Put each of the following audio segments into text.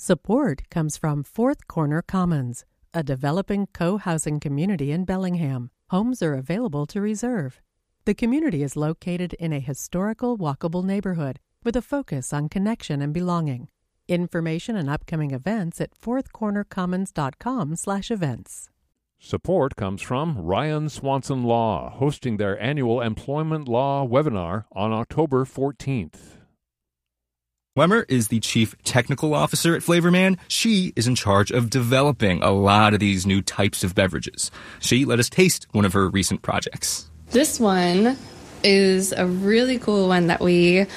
Support comes from Fourth Corner Commons, a developing co-housing community in Bellingham. Homes are available to reserve. The community is located in a historical, walkable neighborhood with a focus on connection and belonging. Information and upcoming events at fourthcornercommons.com/events. Support comes from Ryan Swanson Law, hosting their annual Employment Law webinar on October 14th. Wemmer is the Chief Technical Officer at Flavorman. She is in charge of developing a lot of these new types of beverages. She let us taste one of her recent projects. This one is a really cool one that we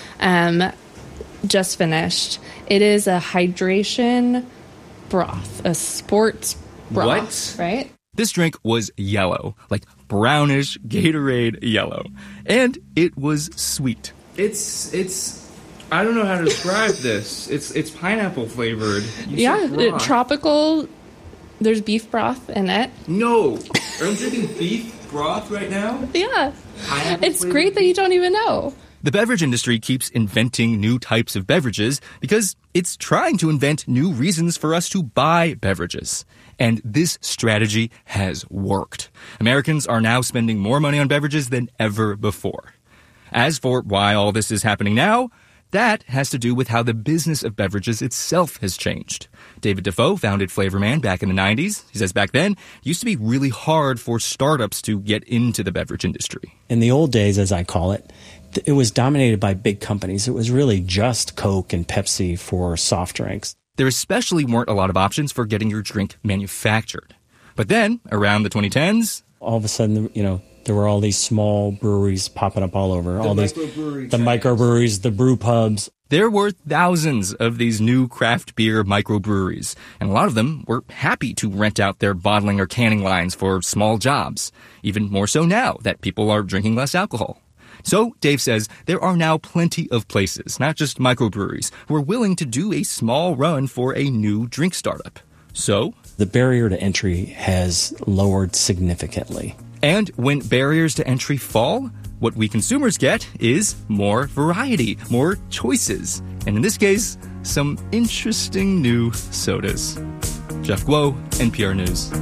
just finished. It is a hydration broth, a sports broth, What? Right? This drink was yellow, like brownish Gatorade yellow. And it was sweet. It's I don't know how to describe this. It's pineapple flavored. Tropical. There's beef broth in it. No. I'm drinking beef broth right now? Yeah. Pineapple It's flavored great that you don't even know. The beverage industry keeps inventing new types of beverages because it's trying to invent new reasons for us to buy beverages. And this strategy has worked. Americans are now spending more money on beverages than ever before. As for why all this is happening now, that has to do with how the business of beverages itself has changed. David Defoe founded Flavorman back in the 90s. He says back then, it used to be really hard for startups to get into the beverage industry. In the old days, as I call it, it was dominated by big companies. It was really just Coke and Pepsi for soft drinks. There especially weren't a lot of options for getting your drink manufactured. But then, around the 2010s, all of a sudden, there were all these small breweries popping up all over. The microbreweries, the brew pubs. There were thousands of these new craft beer microbreweries, and a lot of them were happy to rent out their bottling or canning lines for small jobs, even more so now that people are drinking less alcohol. So, Dave says, there are now plenty of places, not just microbreweries, who are willing to do a small run for a new drink startup. So, the barrier to entry has lowered significantly. And when barriers to entry fall, what we consumers get is more variety, more choices, and in this case, some interesting new sodas. Jeff Guo, NPR News.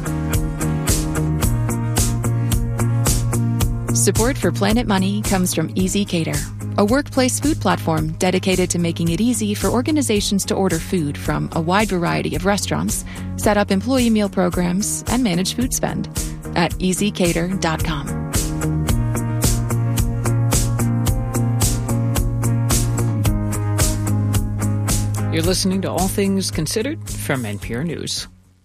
Support for Planet Money comes from ezCater, a workplace food platform dedicated to making it easy for organizations to order food from a wide variety of restaurants, set up employee meal programs, and manage food spend at ezcater.com. You're listening to All Things Considered from NPR News.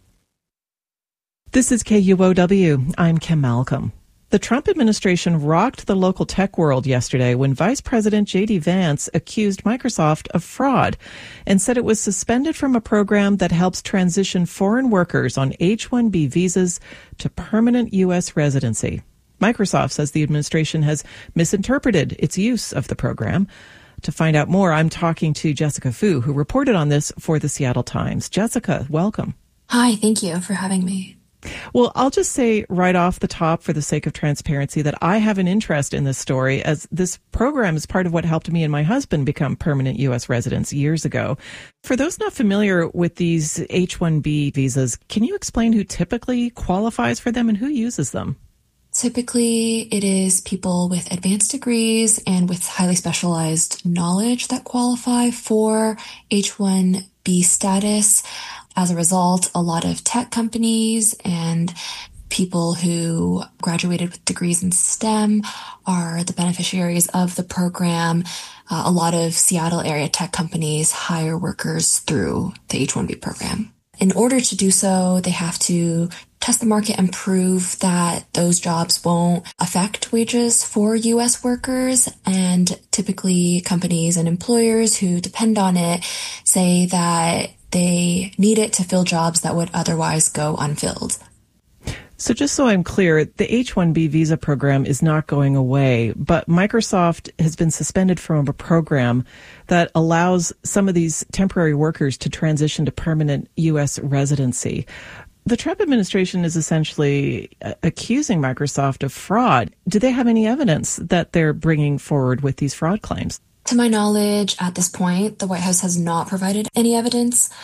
This is KUOW. I'm Kim Malcolm. The Trump administration rocked the local tech world yesterday when Vice President J.D. Vance accused Microsoft of fraud and said it was suspended from a program that helps transition foreign workers on H-1B visas to permanent U.S. residency. Microsoft says the administration has misinterpreted its use of the program. To find out more, I'm talking to Jessica Fu, who reported on this for the Seattle Times. Jessica, welcome. Hi, thank you for having me. Well, I'll just say right off the top, for the sake of transparency, that I have an interest in this story, as this program is part of what helped me and my husband become permanent U.S. residents years ago. For those not familiar with these H-1B visas, can you explain who typically qualifies for them and who uses them? Typically, it is people with advanced degrees and with highly specialized knowledge that qualify for H-1B status. As a result, a lot of tech companies and people who graduated with degrees in STEM are the beneficiaries of the program. A lot of Seattle area tech companies hire workers through the H-1B program. In order to do so, they have to test the market and prove that those jobs won't affect wages for U.S. workers. And typically companies and employers who depend on it say that they need it to fill jobs that would otherwise go unfilled. So just so I'm clear, the H-1B visa program is not going away, but Microsoft has been suspended from a program that allows some of these temporary workers to transition to permanent U.S. residency. The Trump administration is essentially accusing Microsoft of fraud. Do they have any evidence that they're bringing forward with these fraud claims? To my knowledge, at this point, the White House has not provided any evidence.